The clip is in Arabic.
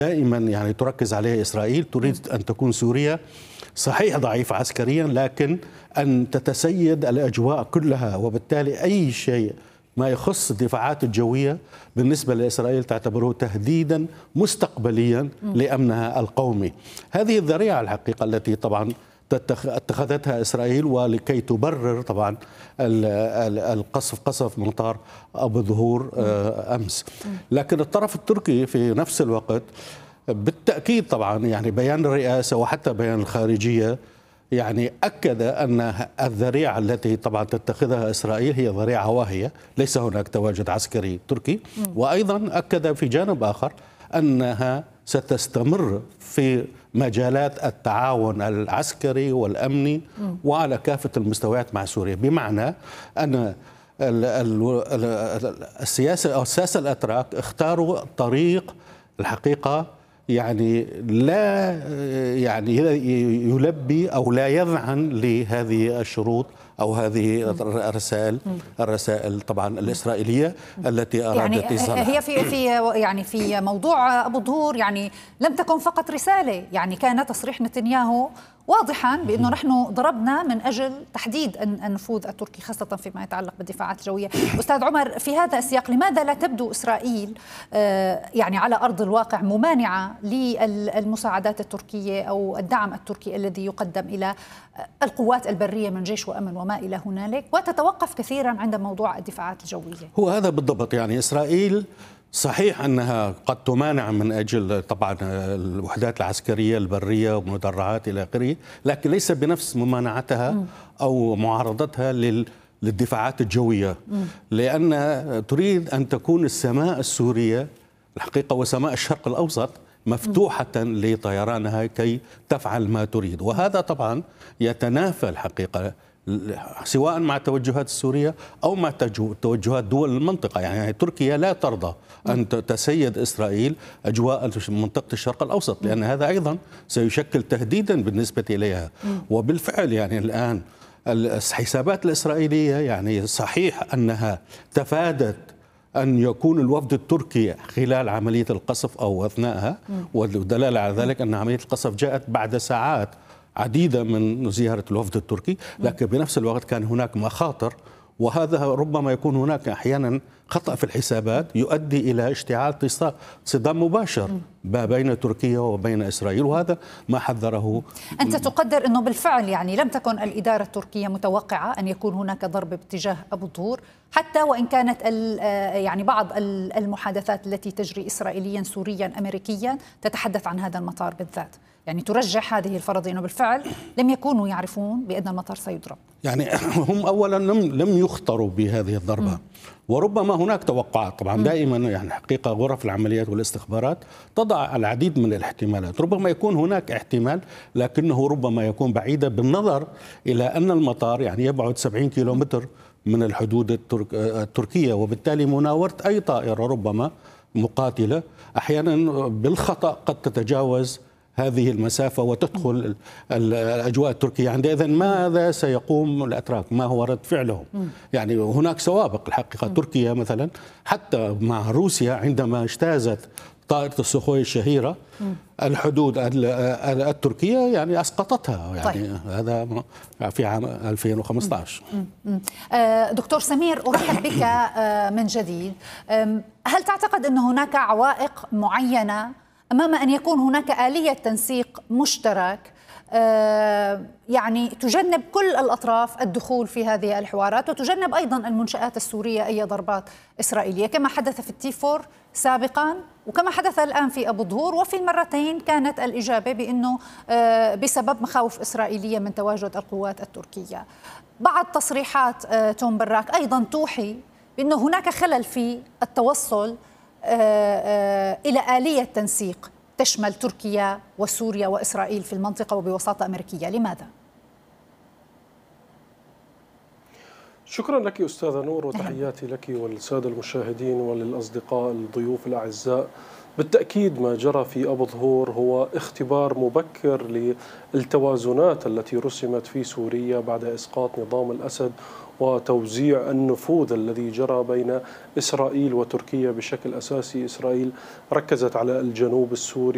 دائما يعني تركز عليه إسرائيل، تريد أن تكون سوريا صحيح ضعيفة عسكريا، لكن أن تتسيد الأجواء كلها، وبالتالي أي شيء ما يخص الدفاعات الجوية بالنسبة لإسرائيل تعتبره تهديدا مستقبليا لأمنها القومي. هذه الذريعة الحقيقة التي طبعا اتخذتها إسرائيل، ولكي تبرر طبعا قصف مطار أبو ظهور أمس. لكن الطرف التركي في نفس الوقت بالتأكيد طبعا يعني بيان الرئاسة وحتى بيان الخارجية يعني أكد أن الذريعة التي طبعا تتخذها إسرائيل هي ذريعة واهية، ليس هناك تواجد عسكري تركي. وأيضا أكد في جانب آخر أنها ستستمر في مجالات التعاون العسكري والأمني وعلى كافة المستويات مع سوريا، بمعنى أن السياسة أو الساسة الأتراك اختاروا طريق الحقيقة يعني لا يعني يلبي أو لا يذعن لهذه الشروط أو هذه الرسائل طبعا الإسرائيلية التي أرادت يعني إيصالها. هي في موضوع أبو ظهور يعني لم تكن فقط رسالة، يعني كان تصريح نتنياهو واضحا بأنه نحن ضربنا من أجل تحديد النفوذ التركي خاصة فيما يتعلق بالدفاعات الجوية. أستاذ عمر، في هذا السياق لماذا لا تبدو إسرائيل يعني على أرض الواقع ممانعة للمساعدات التركية أو الدعم التركي الذي يقدم إلى القوات البرية من جيش وأمن وما إلى هنالك، وتتوقف كثيرا عند موضوع الدفاعات الجوية؟ هو هذا بالضبط. يعني إسرائيل صحيح أنها قد تمانع من أجل طبعا الوحدات العسكرية البرية ومدرعات إلى آخره، لكن ليس بنفس ممانعتها أو معارضتها للدفاعات الجوية، لأن تريد أن تكون السماء السورية الحقيقة وسماء الشرق الأوسط مفتوحة لطيرانها كي تفعل ما تريد. وهذا طبعا يتنافى الحقيقة سواء مع التوجهات السورية أو مع توجهات دول المنطقة. يعني تركيا لا ترضى أن تسيد إسرائيل أجواء منطقة الشرق الأوسط، لأن هذا أيضا سيشكل تهديدا بالنسبة إليها. وبالفعل يعني الآن الحسابات الإسرائيلية يعني صحيح أنها تفادت أن يكون الوفد التركي خلال عملية القصف أو أثناءها، والدلالة على ذلك أن عملية القصف جاءت بعد ساعات عديدة من زيارة الوفد التركي، لكن بنفس الوقت كان هناك مخاطر، وهذا ربما يكون هناك أحيانا خطأ في الحسابات يؤدي إلى اشتعال صدام مباشر بين تركيا وبين إسرائيل، وهذا ما حذره. أنت تقدر أنه بالفعل يعني لم تكن الإدارة التركية متوقعة أن يكون هناك ضرب باتجاه أبو ظهور، حتى وإن كانت يعني بعض المحادثات التي تجري إسرائيليا سوريا أمريكيا تتحدث عن هذا المطار بالذات، يعني ترجح هذه الفرضية أنه بالفعل لم يكونوا يعرفون بأن المطار سيضرب؟ يعني هم أولا لم يخطروا بهذه الضربة، وربما هناك توقعات. طبعا دائما يعني حقيقة غرف العمليات والاستخبارات تضع العديد من الاحتمالات، ربما يكون هناك احتمال لكنه ربما يكون بعيدا بالنظر إلى أن المطار يعني يبعد 70 كيلومتر من الحدود التركية، وبالتالي مناورة أي طائرة ربما مقاتلة أحيانا بالخطأ قد تتجاوز هذه المسافة وتدخل الأجواء التركية. عندئذ ماذا سيقوم الأتراك؟ ما هو رد فعلهم؟ يعني هناك سوابق الحقيقة. تركيا مثلا حتى مع روسيا عندما اجتازت طائرة السخوي الشهيرة الحدود التركية يعني أسقطتها، يعني طيب. هذا في عام 2015. دكتور سمير، أرحب بك من جديد. هل تعتقد أن هناك عوائق معينة أمام أن يكون هناك آلية تنسيق مشترك يعني تجنب كل الأطراف الدخول في هذه الحوارات، وتجنب أيضا المنشآت السورية أي ضربات إسرائيلية كما حدث في التيفور سابقا وكما حدث الآن في أبو ظهور؟ وفي المرتين كانت الإجابة بأنه بسبب مخاوف إسرائيلية من تواجد القوات التركية. بعض تصريحات توم براك أيضا توحي بأنه هناك خلل في التوصل إلى آلية تنسيق تشمل تركيا وسوريا وإسرائيل في المنطقة وبوساطة أمريكية. لماذا؟ شكرا لك أستاذة نور، وتحياتي لك وللسادة المشاهدين وللأصدقاء الضيوف الأعزاء. بالتأكيد ما جرى في أبو ظهور هو اختبار مبكر للتوازنات التي رسمت في سوريا بعد إسقاط نظام الأسد وتوزيع النفوذ الذي جرى بين إسرائيل وتركيا. بشكل أساسي إسرائيل ركزت على الجنوب السوري